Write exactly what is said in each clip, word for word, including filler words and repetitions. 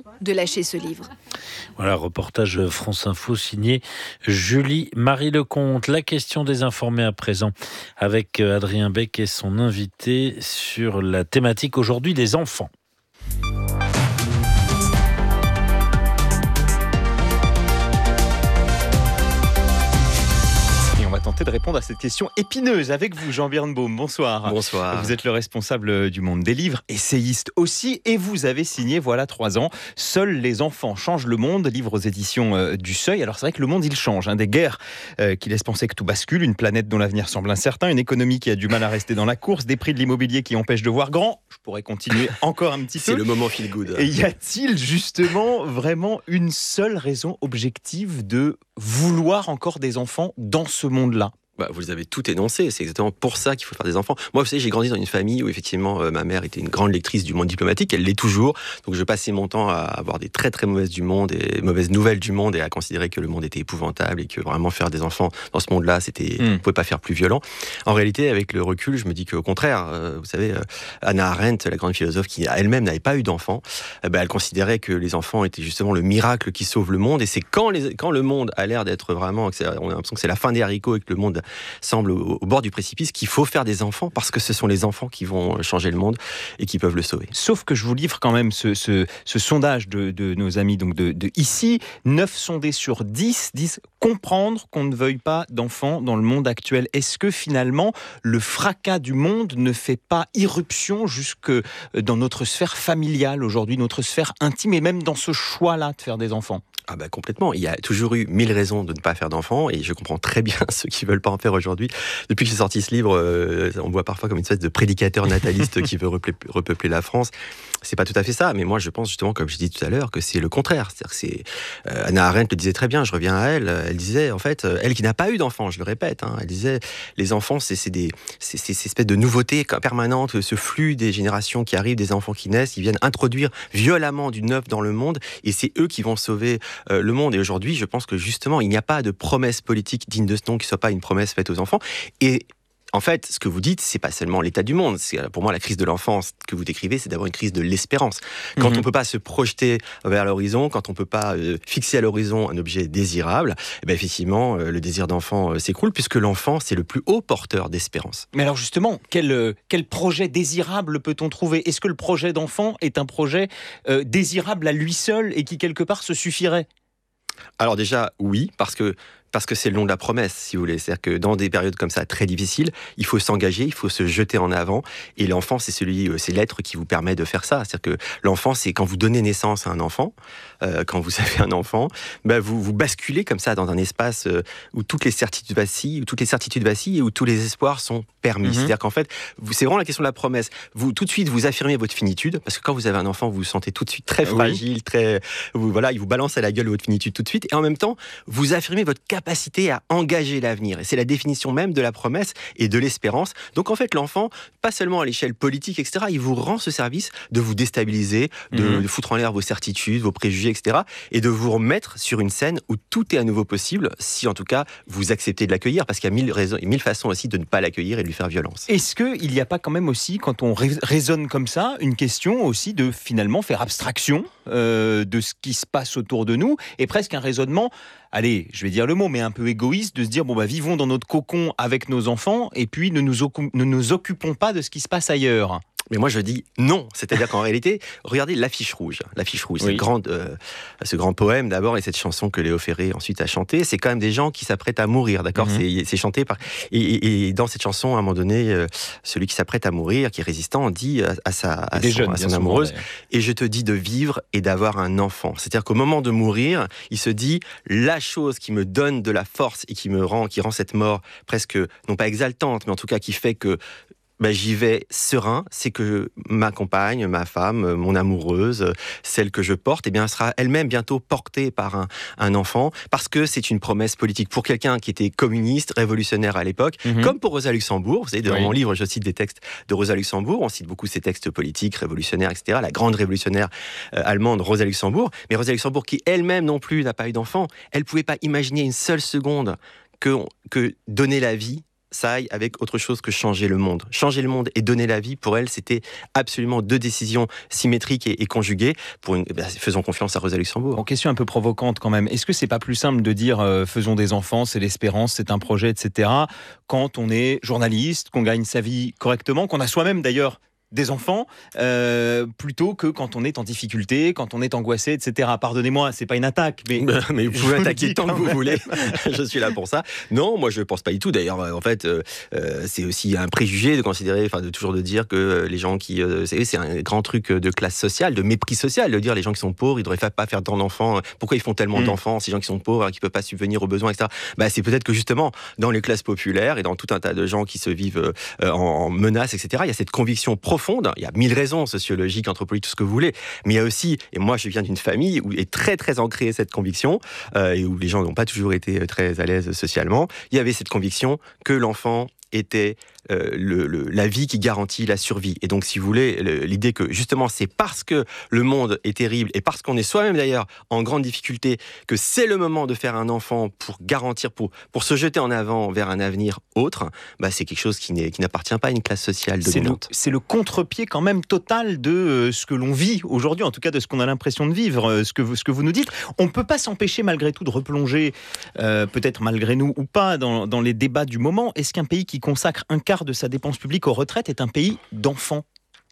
de lâcher ce livre. Voilà, reportage France Info signé Julie Marie Lecomte. La question des informés à présent avec Adrien Beck et son invité sur la thématique aujourd'hui des enfants. On va tenter de répondre à cette question épineuse avec vous, Jean Birnbaum. Bonsoir. Bonsoir. Vous êtes le responsable du Monde des livres, essayiste aussi, et vous avez signé, voilà trois ans, Seuls les enfants changent le monde, livre aux éditions du Seuil. Alors c'est vrai que le monde, il change, hein, des guerres euh, qui laissent penser que tout bascule, une planète dont l'avenir semble incertain, une économie qui a du mal à rester dans la course, des prix de l'immobilier qui empêchent de voir grand. Je pourrais continuer encore un petit peu. C'est le moment feel good. Et y a-t-il justement vraiment une seule raison objective de vouloir encore des enfants dans ce monde-là ? Bah, vous avez tout énoncé, c'est exactement pour ça qu'il faut faire des enfants. Moi, vous savez, j'ai grandi dans une famille où effectivement euh, ma mère était une grande lectrice du monde diplomatique, elle l'est toujours, donc je passais mon temps à avoir des très très mauvaises du monde et mauvaises nouvelles du monde et à considérer que le monde était épouvantable et que vraiment faire des enfants dans ce monde-là, c'était, mm. on ne pouvait pas faire plus violent. En réalité, avec le recul, je me dis qu'au contraire, euh, vous savez, euh, Hannah Arendt, la grande philosophe qui elle-même n'avait pas eu d'enfants, euh, bah, elle considérait que les enfants étaient justement le miracle qui sauve le monde, et c'est quand, les, quand le monde a l'air d'être vraiment, on a l'impression que c'est la fin des haricots et que le monde semble au, au bord du précipice, qu'il faut faire des enfants parce que ce sont les enfants qui vont changer le monde et qui peuvent le sauver. Sauf que je vous livre quand même ce, ce, ce sondage de, de nos amis donc de, de ici. neuf sondés sur dix disent comprendre qu'on ne veuille pas d'enfants dans le monde actuel. Est-ce que finalement le fracas du monde ne fait pas irruption jusque dans notre sphère familiale aujourd'hui, notre sphère intime, et même dans ce choix-là de faire des enfants ? Ah bah complètement, il y a toujours eu mille raisons de ne pas faire d'enfants et je comprends très bien ceux qui veulent pas en faire aujourd'hui. Depuis que j'ai sorti ce livre, euh, on me voit parfois comme une espèce de prédicateur nataliste qui veut repeupler, repeupler la France. C'est pas tout à fait ça, mais moi je pense justement, comme je dis tout à l'heure, que c'est le contraire. C'est-à-dire que c'est euh, Hannah Arendt le disait très bien. Je reviens à elle. Elle disait en fait, elle qui n'a pas eu d'enfants, je le répète, hein, elle disait les enfants, c'est, c'est des, c'est, c'est cette espèce de nouveauté permanente, ce flux des générations qui arrivent, des enfants qui naissent, ils viennent introduire violemment du neuf dans le monde, et c'est eux qui vont sauver euh, le monde. Et aujourd'hui, je pense que justement, il n'y a pas de promesse politique digne de ce nom qui soit pas une promesse faite aux enfants. Et en fait, ce que vous dites, c'est pas seulement l'état du monde. C'est, pour moi, la crise de l'enfance que vous décrivez, c'est d'abord une crise de l'espérance. Quand mmh. on peut pas se projeter vers l'horizon, quand on peut pas euh, fixer à l'horizon un objet désirable, eh ben effectivement, euh, le désir d'enfant euh, s'écroule, puisque l'enfant, c'est le plus haut porteur d'espérance. Mais alors justement, quel, euh, quel projet désirable peut-on trouver ? Est-ce que le projet d'enfant est un projet euh, désirable à lui seul et qui, quelque part, se suffirait ? Alors déjà, oui, parce que Parce que c'est le long de la promesse, si vous voulez. C'est-à-dire que dans des périodes comme ça, très difficiles, il faut s'engager, il faut se jeter en avant. Et l'enfant, c'est celui, c'est l'être qui vous permet de faire ça. C'est-à-dire que l'enfant, c'est quand vous donnez naissance à un enfant, euh, quand vous avez un enfant, bah vous, vous basculez comme ça dans un espace euh, où toutes les certitudes vacillent, où toutes les certitudes vacillent et où tous les espoirs sont permis. Mm-hmm. C'est-à-dire qu'en fait, vous, c'est vraiment la question de la promesse. Vous, tout de suite, vous affirmez votre finitude, parce que quand vous avez un enfant, vous vous sentez tout de suite très fragile, oui. très, vous, voilà, il vous balance à la gueule votre finitude tout de suite. Et en même temps, vous affirmez votre capacité à engager l'avenir. Et c'est la définition même de la promesse et de l'espérance. Donc en fait, l'enfant, pas seulement à l'échelle politique, et cetera, il vous rend ce service de vous déstabiliser, de, mmh. de foutre en l'air vos certitudes, vos préjugés, et cetera, et de vous remettre sur une scène où tout est à nouveau possible, si en tout cas vous acceptez de l'accueillir, parce qu'il y a mille, raisons, mille façons aussi de ne pas l'accueillir et de lui faire violence. Est-ce qu'il n'y a pas quand même aussi, quand on raisonne comme ça, une question aussi de finalement faire abstraction euh, de ce qui se passe autour de nous, et presque un raisonnement, allez, je vais dire le mot, mais un peu égoïste, de se dire, bon bah vivons dans notre cocon avec nos enfants, et puis ne nous, ocu- ne nous occupons pas de ce qui se passe ailleurs. Mais moi je dis non, c'est-à-dire qu'en réalité, regardez l'affiche rouge. L'affiche rouge, oui. cette grande, euh, ce grand poème d'abord et cette chanson que Léo Ferré ensuite a chantée, c'est quand même des gens qui s'apprêtent à mourir, d'accord ? Mm-hmm. c'est, c'est chanté par et, et, et dans cette chanson, à un moment donné, euh, celui qui s'apprête à mourir, qui est résistant, dit à, à sa, à son, jeunes, à son amoureuse, souvent, et je te dis de vivre et d'avoir un enfant. C'est-à-dire qu'au moment de mourir, il se dit la chose qui me donne de la force et qui me rend, qui rend cette mort presque non pas exaltante, mais en tout cas qui fait que ben, j'y vais serein, c'est que ma compagne, ma femme, mon amoureuse, celle que je porte, eh bien, elle sera elle-même bientôt portée par un, un enfant, parce que c'est une promesse politique. Pour quelqu'un qui était communiste, révolutionnaire à l'époque, mm-hmm. comme pour Rosa Luxembourg, vous savez, dans oui. mon livre, je cite des textes de Rosa Luxembourg, on cite beaucoup ses textes politiques, révolutionnaires, et cetera, la grande révolutionnaire euh, allemande Rosa Luxembourg, mais Rosa Luxembourg, qui elle-même non plus n'a pas eu d'enfant, elle ne pouvait pas imaginer une seule seconde que, que donner la vie, ça aille avec autre chose que changer le monde. Changer le monde et donner la vie, pour elle, c'était absolument deux décisions symétriques et, et conjuguées. Pour une, bah, faisons confiance à Rosa Luxembourg. En question un peu provocante quand même, est-ce que c'est pas plus simple de dire euh, faisons des enfants, c'est l'espérance, c'est un projet, et cetera, quand on est journaliste, qu'on gagne sa vie correctement, qu'on a soi-même d'ailleurs des enfants, euh, plutôt que quand on est en difficulté, quand on est angoissé, et cetera. Pardonnez-moi, c'est pas une attaque, mais... mais vous pouvez attaquer tant que vous voulez, je suis là pour ça. Non, moi je pense pas du tout, d'ailleurs, en fait, euh, c'est aussi un préjugé de considérer, enfin de toujours de dire que les gens qui... Euh, c'est, c'est un grand truc de classe sociale, de mépris social, de dire les gens qui sont pauvres, ils devraient pas faire tant d'enfants, pourquoi ils font tellement mmh. d'enfants, ces gens qui sont pauvres, qui peuvent pas subvenir aux besoins, et cetera. Bah, c'est peut-être que justement, dans les classes populaires et dans tout un tas de gens qui se vivent euh, en, en menace, et cetera, il y a cette conviction profonde. Il y a mille raisons sociologiques, anthropologiques, tout ce que vous voulez. Mais il y a aussi, et moi je viens d'une famille où est très très ancrée cette conviction, euh, et où les gens n'ont pas toujours été très à l'aise socialement, il y avait cette conviction que l'enfant était euh, le, le, la vie qui garantit la survie. Et donc, si vous voulez, le, l'idée que justement, c'est parce que le monde est terrible et parce qu'on est soi-même d'ailleurs en grande difficulté que c'est le moment de faire un enfant pour garantir, pour, pour se jeter en avant vers un avenir autre, bah, c'est quelque chose qui, n'est, qui n'appartient pas à une classe sociale dominante. C'est le, c'est le contre-pied quand même total de euh, ce que l'on vit aujourd'hui, en tout cas de ce qu'on a l'impression de vivre, euh, ce, que vous, ce que vous nous dites. On ne peut pas s'empêcher malgré tout de replonger, euh, peut-être malgré nous ou pas, dans, dans les débats du moment. Est-ce qu'un pays qui consacre un quart de sa dépense publique aux retraites est un pays d'enfants ?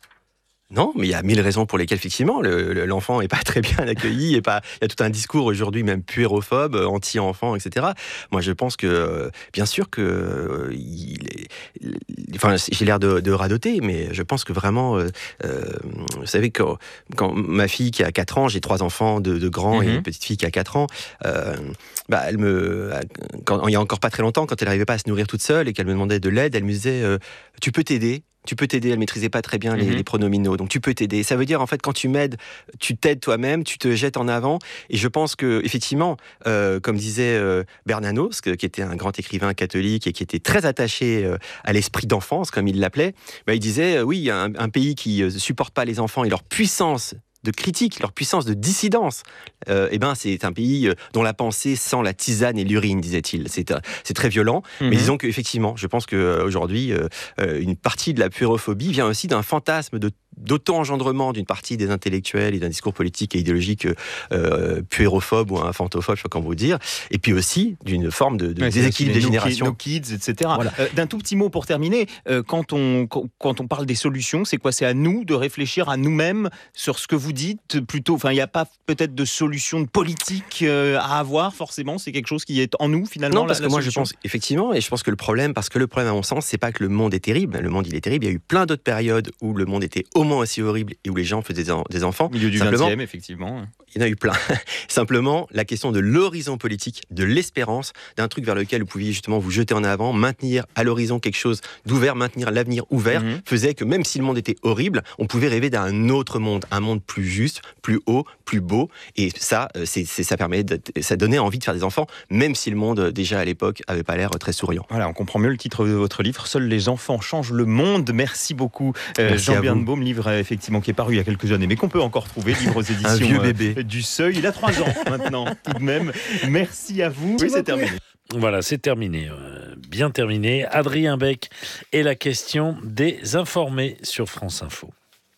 Non, mais il y a mille raisons pour lesquelles, effectivement, le, le, l'enfant n'est pas très bien accueilli. Et pas, il y a tout un discours aujourd'hui, même puérophobe, anti-enfant, et cetera. Moi, je pense que, bien sûr que... Euh, il est, enfin, j'ai l'air de, de radoter, mais je pense que vraiment... Euh, vous savez, quand, quand ma fille qui a quatre ans, j'ai trois enfants de, de grands mm-hmm. et une petite fille qui a quatre ans, euh, bah, elle me... Quand, il y a encore pas très longtemps, quand elle n'arrivait pas à se nourrir toute seule et qu'elle me demandait de l'aide, elle me disait euh, « Tu peux t'aider ?» Tu peux t'aider, elle maîtrisait pas très bien les, mmh. les pronominaux, donc tu peux t'aider. Ça veut dire en fait quand tu m'aides, tu t'aides toi-même, tu te jettes en avant. Et je pense que effectivement, euh, comme disait euh, Bernanos, qui était un grand écrivain catholique et qui était très attaché euh, à l'esprit d'enfance, comme il l'appelait, bah, il disait euh, oui, il y a un, un pays qui euh, supporte pas les enfants et leur puissance de critique, leur puissance de dissidence, euh, eh ben, c'est un pays dont la pensée sent la tisane et l'urine, disait-il. C'est, euh, c'est très violent, mm-hmm. mais disons qu'effectivement, je pense qu'aujourd'hui, euh, euh, une partie de la puérophobie vient aussi d'un fantasme de d'auto-engendrement d'une partie des intellectuels et d'un discours politique et idéologique euh, puérophobe ou infantophobe, je sais pas comment vous dire, et puis aussi d'une forme de, de ouais, déséquilibre des générations. Nos kids, et cetera. Voilà. Euh, d'un tout petit mot pour terminer, euh, quand, on, quand on parle des solutions, c'est quoi ? C'est à nous de réfléchir à nous-mêmes sur ce que vous dites, plutôt, enfin, il n'y a pas peut-être de solution politique euh, à avoir, forcément, c'est quelque chose qui est en nous, finalement. Non, parce la, que la moi, solution. je pense, effectivement, et je pense que le problème, parce que le problème, à mon sens, c'est pas que le monde est terrible, le monde, il est terrible, il y a eu plein d'autres périodes où le monde était au moins aussi horrible et où les gens faisaient des, en, des enfants. Au milieu du vingtième, effectivement. Il y en a eu plein. Simplement, la question de l'horizon politique, de l'espérance, d'un truc vers lequel vous pouviez justement vous jeter en avant, maintenir à l'horizon quelque chose d'ouvert, maintenir l'avenir ouvert, mmh. faisait que même si le monde était horrible, on pouvait rêver d'un autre monde, un monde plus juste, plus haut, plus beau. Et ça, c'est, c'est, ça permet, de, ça donnait envie de faire des enfants, même si le monde, déjà à l'époque, avait pas l'air très souriant. Voilà, on comprend mieux le titre de votre livre, Seuls les enfants changent le monde. Merci beaucoup, euh, Merci Jean Birnbaum, livre effectivement qui est paru il y a quelques années, mais qu'on peut encore trouver, livre aux éditions un vieux bébé. Euh, du Seuil. Il a trois ans maintenant, tout de même. Merci à vous. Oui, c'est terminé. Voilà, c'est terminé. Euh, bien terminé. Adrien Beck et la question des informés sur France Info.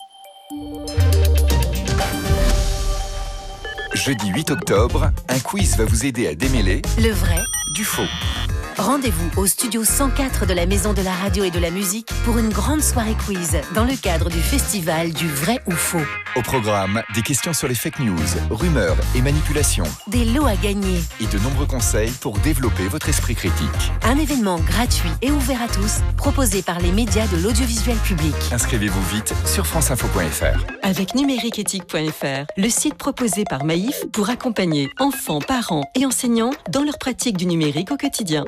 Jeudi huit octobre, un quiz va vous aider à démêler le vrai du faux. Rendez-vous au studio cent quatre de la Maison de la Radio et de la Musique pour une grande soirée quiz dans le cadre du festival du vrai ou faux. Au programme, des questions sur les fake news, rumeurs et manipulations. Des lots à gagner. Et de nombreux conseils pour développer votre esprit critique. Un événement gratuit et ouvert à tous, proposé par les médias de l'audiovisuel public. Inscrivez-vous vite sur franceinfo point f r. Avec numériqueéthique point f r, le site proposé par Maïf pour accompagner enfants, parents et enseignants dans leur pratique du numérique au quotidien.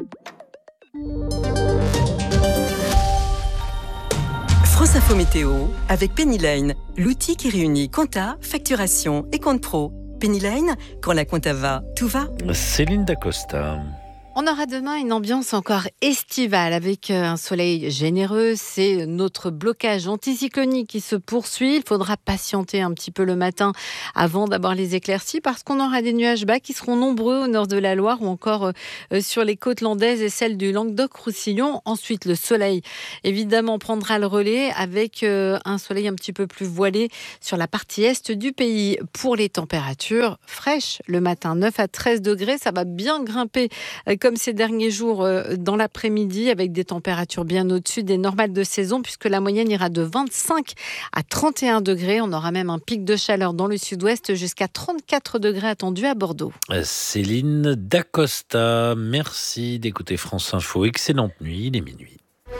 France Info Météo avec Pennyline, l'outil qui réunit compta, facturation et compte pro. Pennyline, quand la compta va, tout va. Céline Dacosta. On aura demain une ambiance encore estivale avec un soleil généreux. C'est notre blocage anticyclonique qui se poursuit. Il faudra patienter un petit peu le matin avant d'avoir les éclaircies parce qu'on aura des nuages bas qui seront nombreux au nord de la Loire ou encore sur les côtes landaises et celles du Languedoc-Roussillon. Ensuite, le soleil, évidemment, prendra le relais avec un soleil un petit peu plus voilé sur la partie est du pays. Pour les températures fraîches, le matin, neuf à treize degrés, ça va bien grimper comme ces derniers jours dans l'après-midi avec des températures bien au-dessus des normales de saison puisque la moyenne ira de vingt-cinq à trente et un degrés. On aura même un pic de chaleur dans le sud-ouest jusqu'à trente-quatre degrés attendus à Bordeaux. Céline Dacosta, merci d'écouter France Info. Excellente nuit, il est minuit.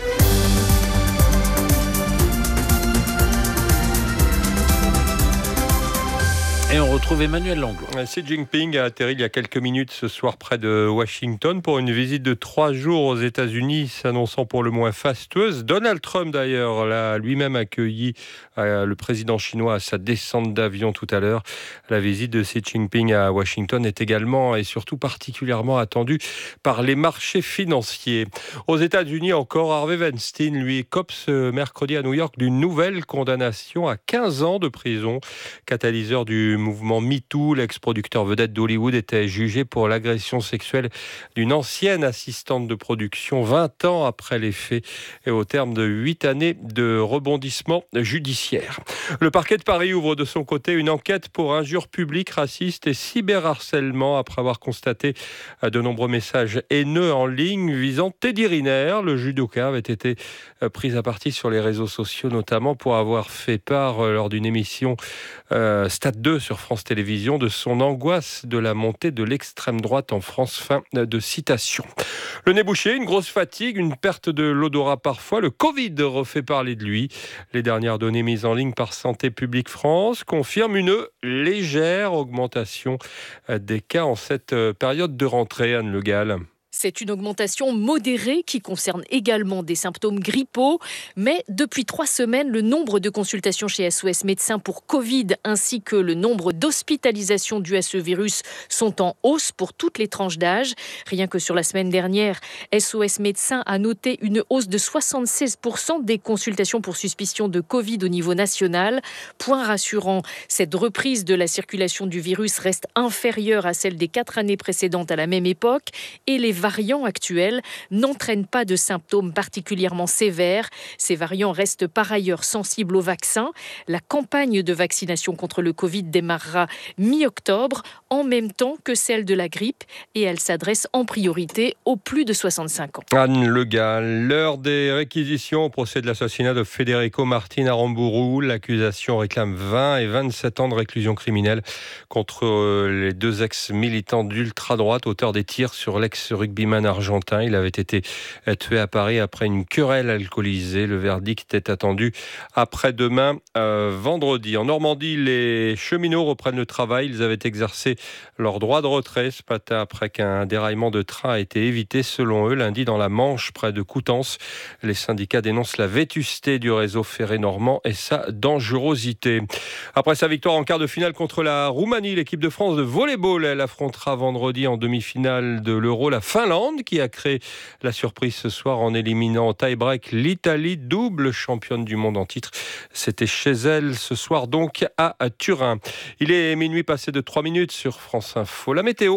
Et on retrouve Emmanuel Langlois. Xi Jinping a atterri il y a quelques minutes ce soir près de Washington pour une visite de trois jours aux États-Unis, s'annonçant pour le moins fastueuse. Donald Trump, d'ailleurs, l'a lui-même accueilli euh, le président chinois à sa descente d'avion tout à l'heure. La visite de Xi Jinping à Washington est également et surtout particulièrement attendue par les marchés financiers. Aux États-Unis encore, Harvey Weinstein, lui, cope ce mercredi à New York d'une nouvelle condamnation à quinze ans de prison. Catalyseur du mouvement MeToo, l'ex-producteur vedette d'Hollywood était jugé pour l'agression sexuelle d'une ancienne assistante de production vingt ans après les faits et au terme de huit années de rebondissement judiciaire. Le parquet de Paris ouvre de son côté une enquête pour injures publiques, racistes et cyberharcèlement après avoir constaté de nombreux messages haineux en ligne visant Teddy Riner. Le judoka avait été pris à partie sur les réseaux sociaux, notamment pour avoir fait part lors d'une émission euh, Stade deux sur France Télévisions de son angoisse de la montée de l'extrême droite en France. Fin de citation. Le nez bouché, une grosse fatigue, une perte de l'odorat parfois. Le Covid refait parler de lui. Les dernières données mises en ligne par Santé publique France confirment une légère augmentation des cas en cette période de rentrée. Anne Le Gall. C'est une augmentation modérée qui concerne également des symptômes grippaux. Mais depuis trois semaines, le nombre de consultations chez S O S Médecins pour Covid ainsi que le nombre d'hospitalisations dues à ce virus sont en hausse pour toutes les tranches d'âge. Rien que sur la semaine dernière, S O S Médecins a noté une hausse de soixante-seize pour cent des consultations pour suspicion de Covid au niveau national. Point rassurant, cette reprise de la circulation du virus reste inférieure à celle des quatre années précédentes à la même époque et les variants actuels n'entraînent pas de symptômes particulièrement sévères. Ces variants restent par ailleurs sensibles au vaccin. La campagne de vaccination contre le Covid démarrera mi-octobre, en même temps que celle de la grippe, et elle s'adresse en priorité aux plus de soixante-cinq ans. Anne Le Gall, l'heure des réquisitions au procès de l'assassinat de Federico Martin à Rambourou. L'accusation réclame vingt et vingt-sept ans de réclusion criminelle contre les deux ex-militants d'ultra-droite, auteurs des tirs sur l'ex-rugbyman argentin. Il avait été tué à Paris après une querelle alcoolisée. Le verdict est attendu après-demain, euh, vendredi. En Normandie, les cheminots reprennent le travail. Ils avaient exercé leur droit de retrait ce matin après qu'un déraillement de train a été évité, selon eux, lundi dans la Manche, près de Coutances. Les syndicats dénoncent la vétusté du réseau ferré normand et sa dangerosité. Après sa victoire en quart de finale contre la Roumanie, l'équipe de France de volley-ball, elle affrontera vendredi en demi-finale de l'Euro la Finlande, qui a créé la surprise ce soir en éliminant en tie-break l'Italie, double championne du monde en titre. C'était chez elle ce soir donc à Turin. Il est minuit passé de trois minutes sur France Info. La météo.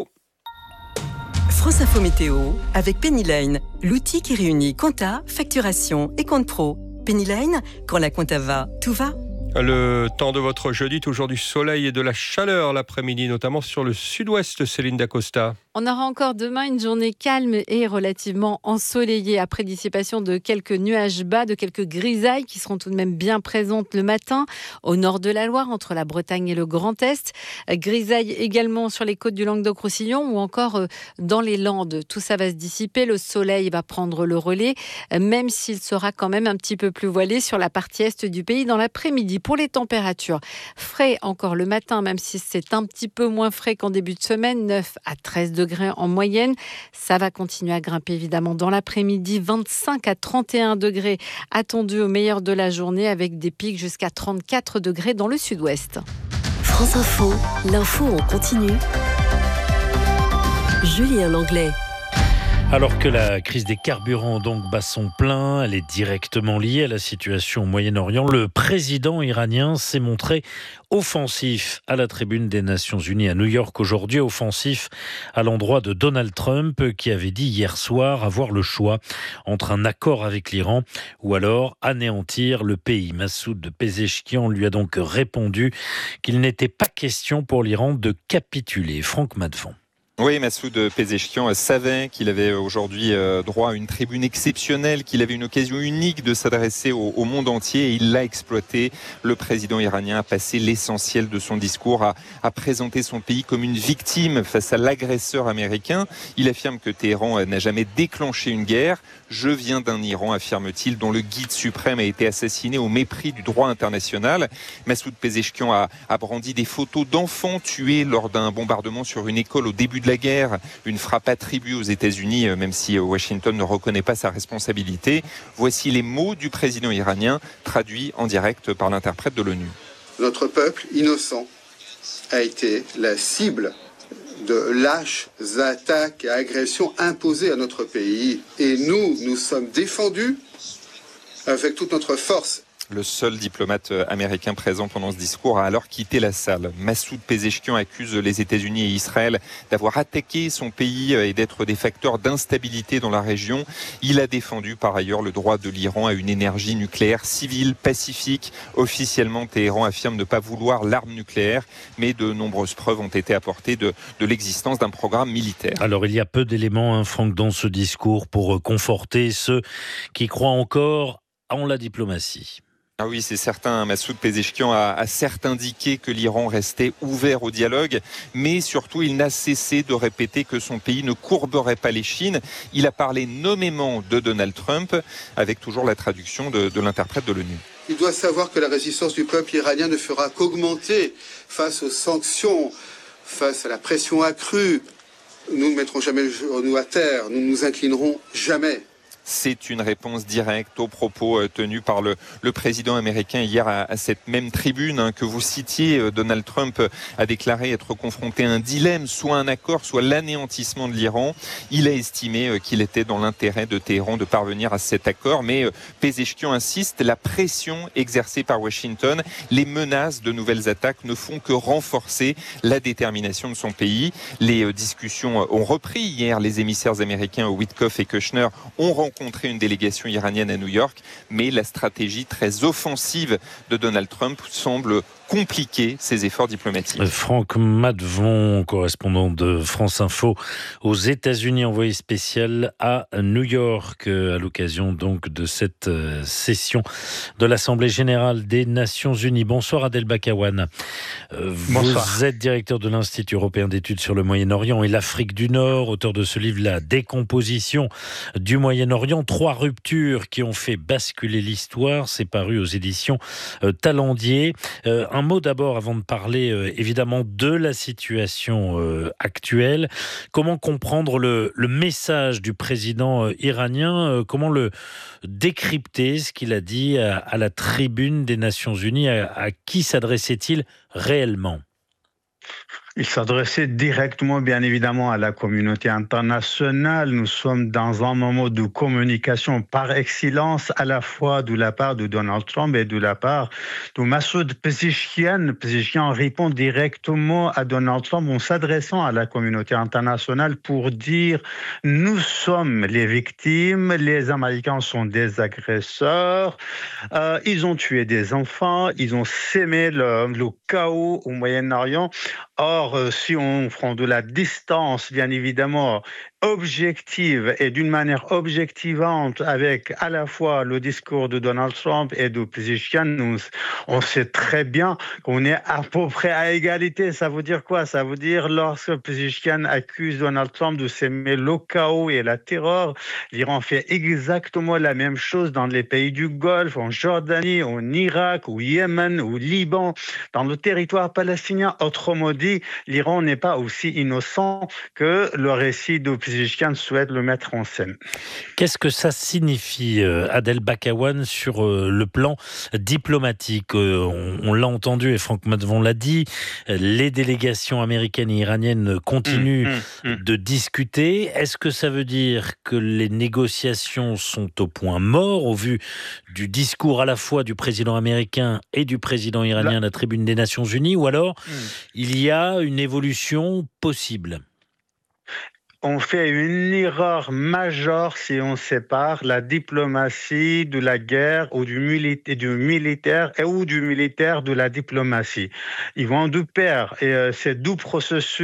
France Info Météo avec Pennyline, l'outil qui réunit compta, facturation et compte pro. Pennyline, quand la compta va, tout va. Le temps de votre jeudi, toujours du soleil et de la chaleur l'après-midi, notamment sur le sud-ouest, Céline Dacosta. On aura encore demain une journée calme et relativement ensoleillée après dissipation de quelques nuages bas, de quelques grisailles qui seront tout de même bien présentes le matin au nord de la Loire, entre la Bretagne et le Grand Est. Grisailles également sur les côtes du Languedoc-Roussillon ou encore dans les Landes. Tout ça va se dissiper, le soleil va prendre le relais, même s'il sera quand même un petit peu plus voilé sur la partie est du pays dans l'après-midi. Pour les températures, frais encore le matin, même si c'est un petit peu moins frais qu'en début de semaine, neuf à treize degrés en moyenne. Ça va continuer à grimper évidemment dans l'après-midi, vingt-cinq à trente et un degrés attendus au meilleur de la journée avec des pics jusqu'à trente-quatre degrés dans le sud-ouest. France Info, l'info en continu. Julien Langlais. Alors que la crise des carburants donc bat son plein, elle est directement liée à la situation au Moyen-Orient. Le président iranien s'est montré offensif à la tribune des Nations Unies à New York aujourd'hui, offensif à l'endroit de Donald Trump qui avait dit hier soir avoir le choix entre un accord avec l'Iran ou alors anéantir le pays. Massoud Pezeshkian lui a donc répondu qu'il n'était pas question pour l'Iran de capituler. Franck Madvan. Oui, Massoud Pezeshkian savait qu'il avait aujourd'hui droit à une tribune exceptionnelle, qu'il avait une occasion unique de s'adresser au, au monde entier et il l'a exploité. Le président iranien a passé l'essentiel de son discours à, à présenter son pays comme une victime face à l'agresseur américain. Il affirme que Téhéran n'a jamais déclenché une guerre. Je viens d'un Iran, affirme-t-il, dont le guide suprême a été assassiné au mépris du droit international. Massoud Pezeshkian a, a brandi des photos d'enfants tués lors d'un bombardement sur une école au début de la guerre, une frappe attribuée aux États-Unis, même si Washington ne reconnaît pas sa responsabilité. Voici les mots du président iranien, traduits en direct par l'interprète de l'ONU. Notre peuple innocent a été la cible de lâches attaques et agressions imposées à notre pays. Et nous, nous sommes défendus avec toute notre force. Le seul diplomate américain présent pendant ce discours a alors quitté la salle. Massoud Pezeshkian accuse les États-Unis et Israël d'avoir attaqué son pays et d'être des facteurs d'instabilité dans la région. Il a défendu par ailleurs le droit de l'Iran à une énergie nucléaire civile, pacifique. Officiellement, Téhéran affirme ne pas vouloir l'arme nucléaire, mais de nombreuses preuves ont été apportées de, de l'existence d'un programme militaire. Alors il y a peu d'éléments, hein, Franck, dans ce discours pour conforter ceux qui croient encore en la diplomatie. Ah oui, c'est certain. Massoud Pezeshkian a, a certes indiqué que l'Iran restait ouvert au dialogue, mais surtout, il n'a cessé de répéter que son pays ne courberait pas les chines. Il a parlé nommément de Donald Trump, avec toujours la traduction de, de l'interprète de l'ONU. Il doit savoir que la résistance du peuple iranien ne fera qu'augmenter face aux sanctions, face à la pression accrue. Nous ne mettrons jamais le genou à terre, nous ne nous inclinerons jamais. C'est une réponse directe aux propos tenus par le, le président américain hier à, à cette même tribune hein, que vous citiez. Donald Trump a déclaré être confronté à un dilemme, soit un accord, soit l'anéantissement de l'Iran. Il a estimé qu'il était dans l'intérêt de Téhéran de parvenir à cet accord, mais Pezeshkian insiste, la pression exercée par Washington, les menaces de nouvelles attaques ne font que renforcer la détermination de son pays. Les discussions ont repris hier. Les émissaires américains Witkoff et Kushner ont rencontré rencontré une délégation iranienne à New York, mais la stratégie très offensive de Donald Trump semble compliquer ses efforts diplomatiques. Franck Madvan, correspondant de France Info aux États-Unis, envoyé spécial à New York à l'occasion donc de cette session de l'Assemblée générale des Nations Unies. Bonsoir Adel Bakawan. Bonsoir. Vous êtes directeur de l'Institut européen d'études sur le Moyen-Orient et l'Afrique du Nord, auteur de ce livre La décomposition du Moyen-Orient. Trois ruptures qui ont fait basculer l'histoire. C'est paru aux éditions Talendier. Euh, un mot d'abord avant de parler euh, évidemment de la situation euh, actuelle. Comment comprendre le, le message du président euh, iranien euh, Comment le décrypter, ce qu'il a dit à, à la tribune des Nations Unies? À, à qui s'adressait-il réellement? Il s'adressait directement, bien évidemment, à la communauté internationale. Nous sommes dans un moment de communication par excellence, à la fois de la part de Donald Trump et de la part de Massoud Pezeshkian. Pezeshkian répond directement à Donald Trump en s'adressant à la communauté internationale pour dire « Nous sommes les victimes, les Américains sont des agresseurs, euh, ils ont tué des enfants, ils ont sémé le, le chaos au Moyen-Orient. » Or, si on prend de la distance, bien évidemment, objective et d'une manière objectivante avec à la fois le discours de Donald Trump et de Pezeshkian, nous, on sait très bien qu'on est à peu près à égalité. Ça veut dire quoi? Ça veut dire lorsque Pezeshkian accuse Donald Trump de s'aimer le chaos et la terreur, l'Iran fait exactement la même chose dans les pays du Golfe, en Jordanie, en Irak, au Yémen, au Liban, dans le territoire palestinien. Autrement dit, l'Iran n'est pas aussi innocent que le récit de Pezeshkian Pezeshkian souhaite le mettre en scène. Qu'est-ce que ça signifie, Adel Bakawan, sur le plan diplomatique? On, on l'a entendu et Franck Matvon l'a dit, les délégations américaines et iraniennes continuent mmh, mmh, mmh. de discuter. Est-ce que ça veut dire que les négociations sont au point mort au vu du discours à la fois du président américain et du président iranien à la tribune des Nations Unies, ou alors mmh. il y a une évolution possible? On fait une erreur majeure si on sépare la diplomatie de la guerre ou du, milita- du militaire et ou du militaire de la diplomatie. Ils vont de pair et euh, ces deux processus